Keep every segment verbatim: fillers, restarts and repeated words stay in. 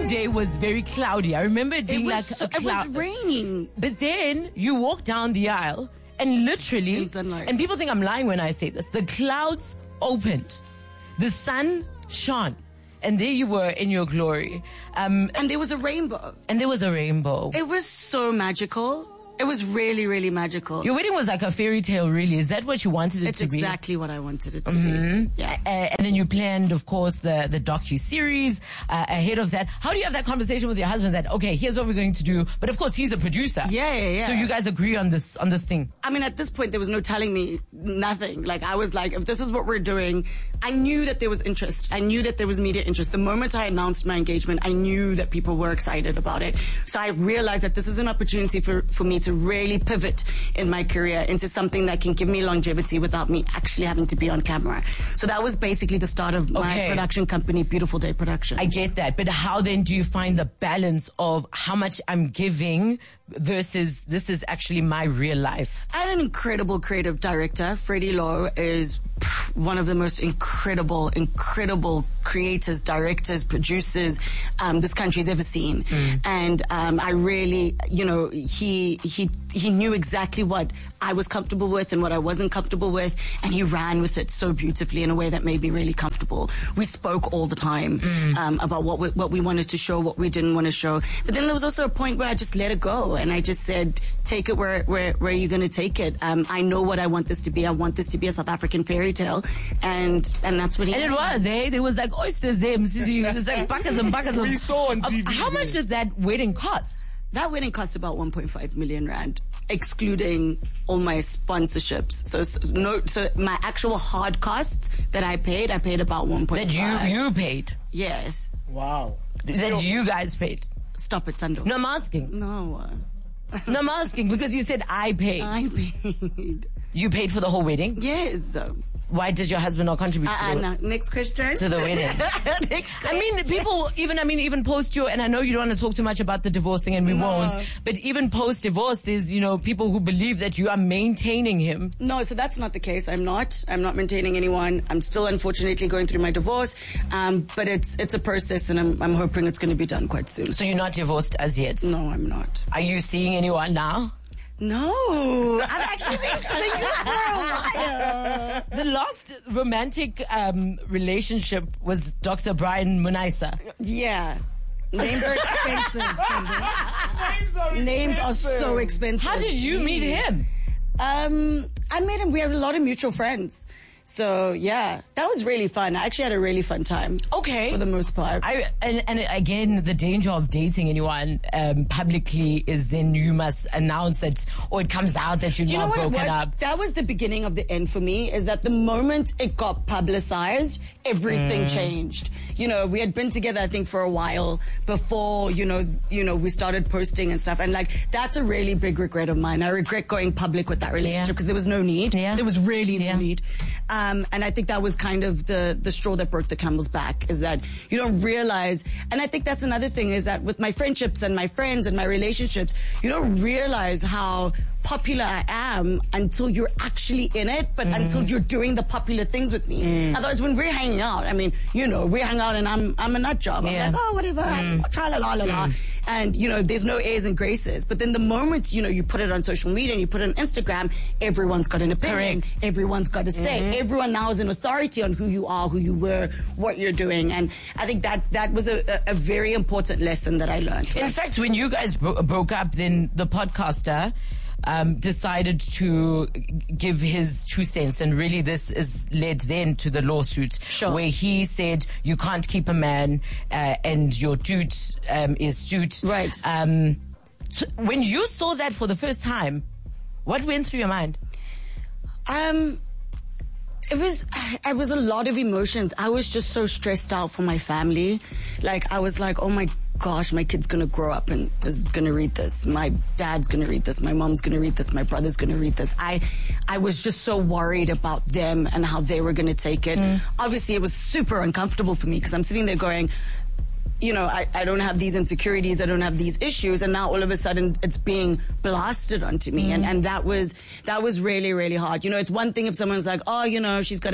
day was very cloudy. I remember it being It like was, a cloud. it was raining. But then you walk down the aisle and literally, In sunlight. and people think I'm lying when I say this, the clouds opened, the sun shone, and there you were in your glory. Um, And there was a rainbow. and there was a rainbow. It was so magical. It was really, really magical. Your wedding was like a fairy tale, really. Is that what you wanted it It's to be? exactly what I wanted it to Mm-hmm. be. Yeah. Uh, and then you planned, of course, the, the docu-series uh, ahead of that. How do you have that conversation with your husband that, okay, here's what we're going to do. But of course, he's a producer. Yeah, yeah, yeah. So you guys agree on this on this thing. I mean, at this point, there was no telling me nothing. Like, I was like, if this is what we're doing, I knew that there was interest. I knew that there was media interest. The moment I announced my engagement, I knew that people were excited about it. So I realized that this is an opportunity for, for me to really pivot in my career into something that can give me longevity without me actually having to be on camera. So that was basically the start of my Okay. production company, Beautiful Day Productions. I get that. But how then do you find the balance of how much I'm giving versus this is actually my real life? I had an incredible creative director. Freddie Lowe is one of the most incredible, incredible creators, directors, producers um, this country's ever seen. Mm. And um, I really, you know, he he he knew exactly what I was comfortable with and what I wasn't comfortable with, and he ran with it so beautifully in a way that made me really comfortable. We spoke all the time mm. um, about what we, what we wanted to show, what we didn't want to show. But then there was also a point where I just let it go, and I just said, take it where where where you're going to take it. Um, I know what I want this to be. I want this to be a South African fairy tale, and and that's what he and it was. Eh, there was like oysters there. There's like buckets and buckets of. We saw on T V. How much did that wedding cost? That wedding cost about one point five million rand, excluding all my sponsorships. So, so no, so my actual hard costs that I paid, I paid about one point five. That you you paid. Yes. Wow. That you guys paid. Stop it, Sando. No, I'm asking. No. No, I'm asking because you said I paid. I paid. You paid for the whole wedding? Yes. Why did your husband not contribute Uh, to the uh, no. Next question. to the wedding? Next I mean, people even, I mean, even post your, and I know you don't want to talk too much about the divorcing and we No. won't, but even post divorce, there's, you know, people who believe that you are maintaining him. No, so that's not the case. I'm not. I'm not maintaining anyone. I'm still unfortunately going through my divorce. Um, but it's, it's a process and I'm, I'm hoping it's going to be done quite soon. So you're not divorced as yet? No, I'm not. Are you seeing anyone now? No, I've actually been single for a while. The last romantic um, relationship was Doctor Brian Munaisa. Yeah. Names are expensive, Tendo. Names are, Names are expensive. so expensive. How did you meet him? Um, I met him. We have a lot of mutual friends. So, yeah, that was really fun. I actually had a really fun time. Okay. For the most part. I, and, and again, the danger of dating anyone um, publicly is then you must announce that, or it comes out that you're Do you know not what it broken was? up. That was the beginning of the end for me, is that the moment it got publicized, everything Mm. changed. You know, we had been together, I think, for a while before, you know, you know, we started posting and stuff. And like, that's a really big regret of mine. I regret going public with that relationship because there was no need. Yeah. There was really no Yeah. need. Um, and I think that was kind of the, the straw that broke the camel's back, is that you don't realize, and I think that's another thing, is that with my friendships and my friends and my relationships, you don't realize how popular I am until you're actually in it, but mm. until you're doing the popular things with me. Mm. Otherwise, when we're hanging out, I mean, you know, we hang out and I'm I'm a nut job. Yeah. I'm like, oh, whatever, Mm. tra la la la la. And, you know, there's no airs and graces. But then the moment, you know, you put it on social media and you put it on Instagram, everyone's got an opinion. Correct. Everyone's got a say. Mm-hmm. Everyone now is an authority on who you are, who you were, what you're doing. And I think that that was a, a, a very important lesson that I learned. In fact, when you guys bro- broke up, then the podcaster um, decided to g- give his two cents, and really this is led then to the lawsuit, Sure. where he said you can't keep a man uh, and your dude um, is dude. Right. Um, so when you saw that for the first time, what went through your mind? Um, it was, it was a lot of emotions. I was just so stressed out for my family. Like, I was like, oh my gosh, my kid's gonna grow up and is gonna read this. My dad's gonna read this. My mom's gonna read this. My brother's gonna read this. I, I was just so worried about them and how they were gonna take it. Mm. Obviously, it was super uncomfortable for me because I'm sitting there going, you know, I, I don't have these insecurities, I don't have these issues, and now all of a sudden it's being blasted onto me. Mm. And, and that was, that was really, really hard. You know, it's one thing if someone's like, oh, you know, she's got a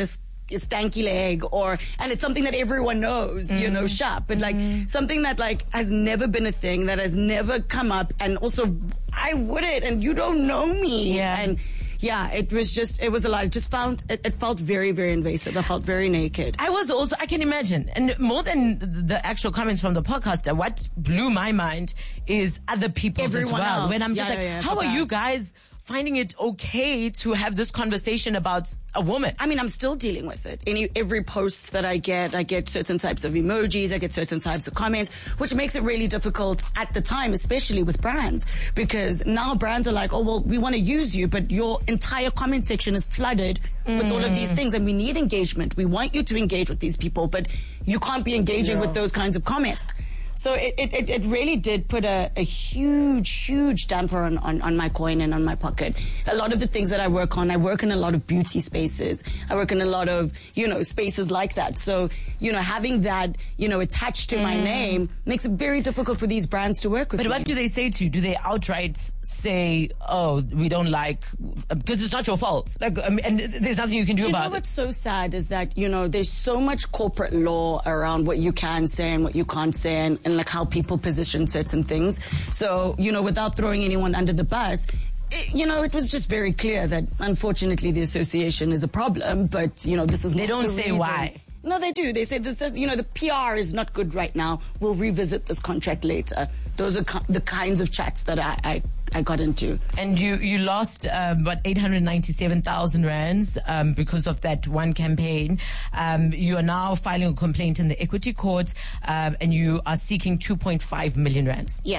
stanky leg, or, and it's something that everyone knows, mm. you know, sharp, but like mm. something that like has never been a thing, that has never come up. And also I wouldn't, and you don't know me. Yeah. And yeah, it was just, it was a lot. It just found, it, it felt very, very invasive. I felt very naked. I was also, I can imagine. And more than the actual comments from the podcaster, what blew my mind is other people's Everyone as well. else. When I'm just yeah, like, yeah, yeah, how are bad. you guys finding it okay to have this conversation about a woman? I mean, I'm still dealing with it. Any every post that I get, I get certain types of emojis, I get certain types of comments, which makes it really difficult at the time, especially with brands, because now brands are like, oh, well, we want to use you, but your entire comment section is flooded mm. with all of these things, and we need engagement. We want you to engage with these people, but you can't be engaging yeah. with those kinds of comments. So it, it, it really did put a, a huge, huge damper on, on, on my coin and on my pocket. A lot of the things that I work on, I work in a lot of beauty spaces. I work in a lot of, you know, spaces like that. So, you know, having that, you know, attached to mm. my name makes it very difficult for these brands to work with But me. what do they say to you? Do they outright say, oh, we don't like, because it's not your fault. Like, um, and there's nothing you can do, do you about know it. What's so sad is that, you know, there's so much corporate law around what you can say and what you can't say, and and like how people position certain things. So, you know, without throwing anyone under the bus, it, you know, it was just very clear that unfortunately the association is a problem, but, you know, this is They not don't the say reason. why. No, they do. They say this, you know, the P R is not good right now. We'll revisit this contract later. Those are ki- the kinds of chats that I, I, I got into. And you, you lost, um, what, eight hundred ninety-seven thousand rands, um, because of that one campaign. Um, you are now filing a complaint in the equity court, um, and you are seeking two point five million rands. Yeah.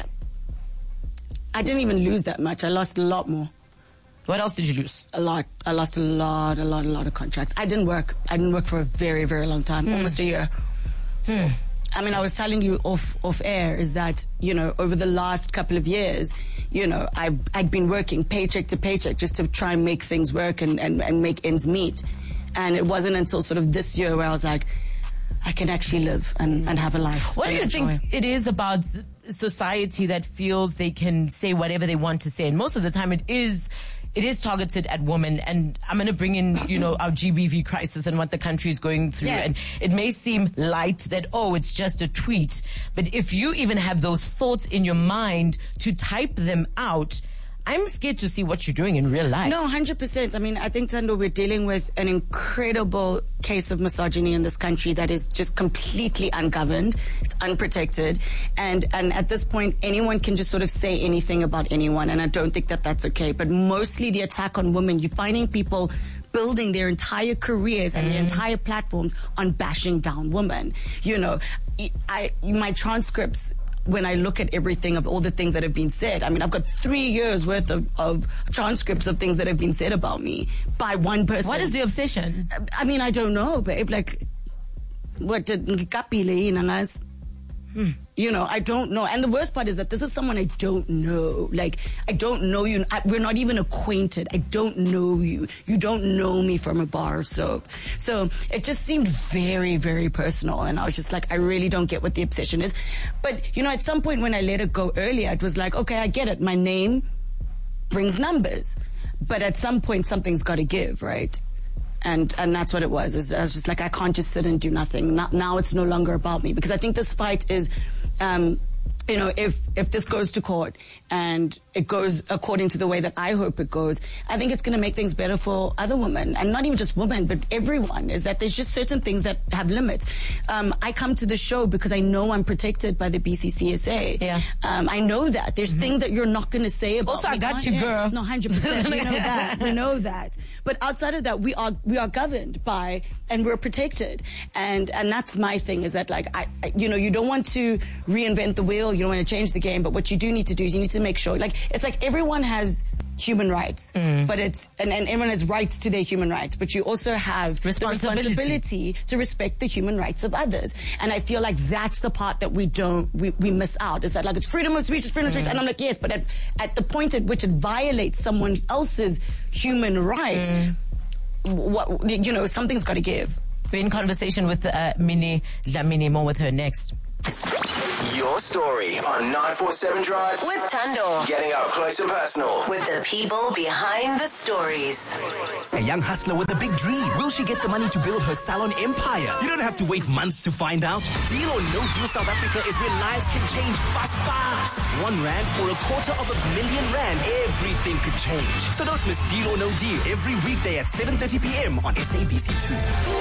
I didn't even lose that much. I lost a lot more. What else did you lose? A lot. I lost a lot, a lot, a lot of contracts. I didn't work. I didn't work for a very, very long time, mm. almost a year. Mm. I mean, I was telling you off off air is that, you know, over the last couple of years, you know, I, I'd been working paycheck to paycheck just to try and make things work and, and, and make ends meet. And it wasn't until sort of this year where I was like, I can actually live and, and have a life. What do you enjoy. think it is about society that feels they can say whatever they want to say? And most of the time it is... It is targeted at women, and I'm going to bring in, you know, our G B V crisis and what the country is going through. Yeah. And it may seem light that, oh, it's just a tweet. But if you even have those thoughts in your mind to type them out, I'm scared to see what you're doing in real life. No, one hundred percent. I mean, I think, Tando, we're dealing with an incredible case of misogyny in this country that is just completely ungoverned. It's unprotected. And, and at this point, anyone can just sort of say anything about anyone. And I don't think that that's okay. But mostly the attack on women, you're finding people building their entire careers and mm. their entire platforms on bashing down women. You know, I, my transcripts, when I look at everything of all the things that have been said, I mean, I've got three years worth of, of transcripts of things that have been said about me by one person. What is the obsession? I mean, I don't know, babe. Like, what did Ngikapile Nangas? Hmm. You know, I don't know. And the worst part is that this is someone I don't know. Like, I don't know you. I, we're not even acquainted. I don't know you. You don't know me from a bar of soap. So it just seemed very, very personal. And I was just like, I really don't get what the obsession is. But, you know, at some point when I let it go earlier, it was like, okay, I get it. My name brings numbers. But at some point, something's got to give, right? And and that's what it was. I was just like, I can't just sit and do nothing. Now, now it's no longer about me. Because I think this fight is, um, you know, if, if this goes to court and it goes according to the way that I hope it goes, I think it's going to make things better for other women. And not even just women, but everyone. Is that there's just certain things that have limits. Um, I come to the show because I know I'm protected by the B C C S A. Yeah. Um, I know that. There's mm-hmm. things that you're not going to say about Also, me. I got you, girl. No, one hundred percent. We know that. We know that. But outside of that, we are we are governed by, and we're protected. And and that's my thing, is that, like, I, I you know, you don't want to reinvent the wheel. You don't want to change the game. But what you do need to do is you need to make sure, like, it's like everyone has human rights, mm. but it's, and, and everyone has rights to their human rights, but you also have responsibility. the responsibility to respect the human rights of others. And I feel like that's the part that we don't, we, we miss out, is that, like, it's freedom of speech, it's freedom of speech. And I'm like, yes, but at, at the point at which it violates someone else's human right, mm. what, you know, something's got to give. We're in conversation with uh, Minnie Dlamini, more with her next. Your story on nine four seven Drive with Tando. Getting up close and personal with the people behind the stories. A young hustler with a big dream. Will she get the money to build her salon empire? You don't have to wait months to find out. Deal or No Deal South Africa is where lives can change fast, fast. One rand or a quarter of a million rand. Everything could change. So don't miss Deal or No Deal every weekday at seven thirty p.m. on S A B C two.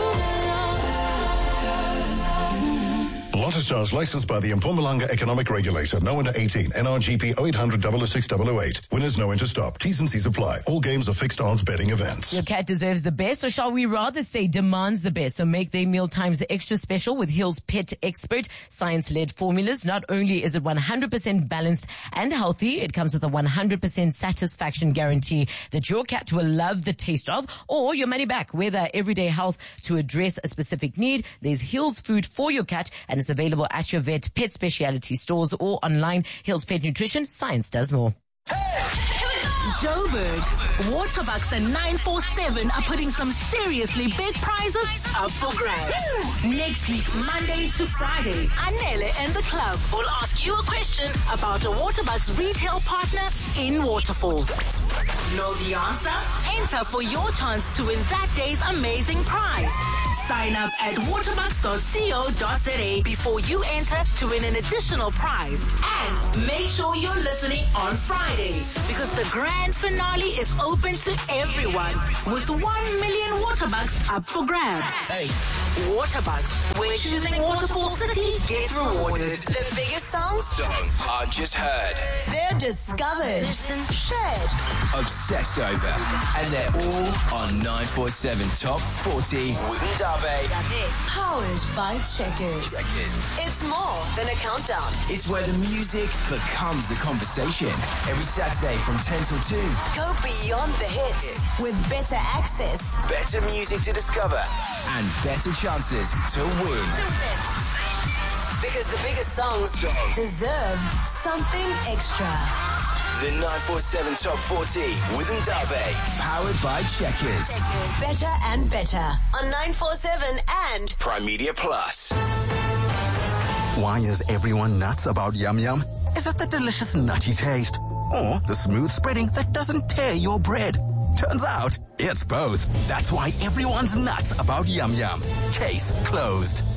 Lotto Stars licensed by the Mpumalanga Economic Regulator. No under eighteen. N R G P oh eight hundred, oh oh six, oh oh eight. Winners no enter stop. T's and C's apply. All games are fixed odds betting events. Your cat deserves the best, or shall we rather say demands the best. So make their meal times extra special with Hill's Pet Expert science-led formulas. Not only is it one hundred percent balanced and healthy, it comes with a one hundred percent satisfaction guarantee that your cat will love the taste of, or your money back. Whether everyday health to address a specific need, there's Hill's food for your cat, and it's available at your vet, pet specialty stores, or online. Hill's Pet Nutrition. Science does more. Joburg, Waterbucks and nine four seven are putting some seriously big prizes up for grabs. Next week, Monday to Friday, Anele and the club will ask you a question about a Waterbucks retail partner in Waterfall. Know the answer? Enter for your chance to win that day's amazing prize. Sign up at waterbucks dot co dot za before you enter to win an additional prize. And make sure you're listening on Friday, because the grand finale is open to everyone with one million Waterbucks up for grabs. Hey. Waterbucks, where choosing Waterfall City gets rewarded. The biggest songs I just heard. they're discovered, shared, Obsessed over. And they're all on nine four seven Top forty with Ndabe. powered by Checkers. It's more than a countdown. It's where the music becomes the conversation. Every Saturday from ten till two. Go beyond the hits with better access. Better music to discover and better chances to win. Because the biggest songs deserve something extra. The nine four seven Top forty with Ndabe. Powered by Checkers. Better and better on nine four seven and Prime Media Plus. Why is everyone nuts about Yum Yum? Is it the delicious nutty taste? Or the smooth spreading that doesn't tear your bread? Turns out, it's both. That's why everyone's nuts about Yum Yum. Case closed.